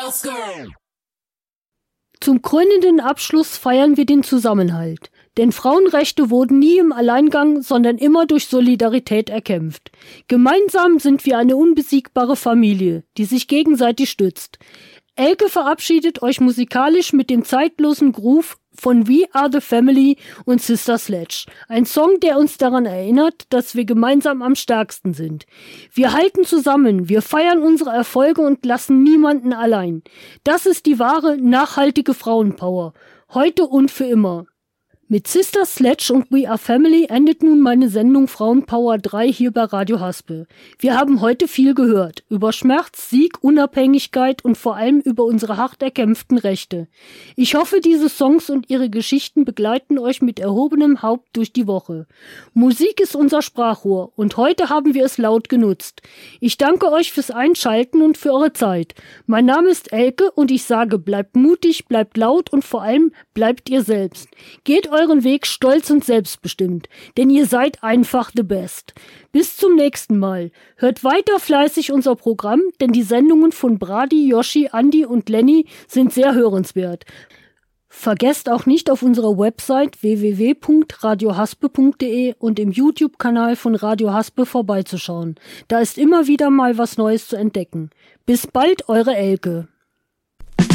Zum krönenden Abschluss feiern wir den Zusammenhalt. Denn Frauenrechte wurden nie im Alleingang, sondern immer durch Solidarität erkämpft. Gemeinsam sind wir eine unbesiegbare Familie, die sich gegenseitig stützt. Elke verabschiedet euch musikalisch mit dem zeitlosen Groove von We Are the Family und Sister Sledge. Ein Song, der uns daran erinnert, dass wir gemeinsam am stärksten sind. Wir halten zusammen, wir feiern unsere Erfolge und lassen niemanden allein. Das ist die wahre, nachhaltige Frauenpower. Heute und für immer. Mit Sister Sledge und We Are Family endet nun meine Sendung Frauenpower 3 hier bei Radio Haspel. Wir haben heute viel gehört. Über Schmerz, Sieg, Unabhängigkeit und vor allem über unsere hart erkämpften Rechte. Ich hoffe, diese Songs und ihre Geschichten begleiten euch mit erhobenem Haupt durch die Woche. Musik ist unser Sprachrohr und heute haben wir es laut genutzt. Ich danke euch fürs Einschalten und für eure Zeit. Mein Name ist Elke und ich sage, bleibt mutig, bleibt laut und vor allem bleibt ihr selbst. Geht euren Weg stolz und selbstbestimmt, denn ihr seid einfach the best. Bis zum nächsten Mal. Hört weiter fleißig unser Programm, denn die Sendungen von Brady, Yoshi, Andi und Lenny sind sehr hörenswert. Vergesst auch nicht auf unserer Website www.radiohaspe.de und im YouTube-Kanal von Radio Haspe vorbeizuschauen. Da ist immer wieder mal was Neues zu entdecken. Bis bald, eure Elke.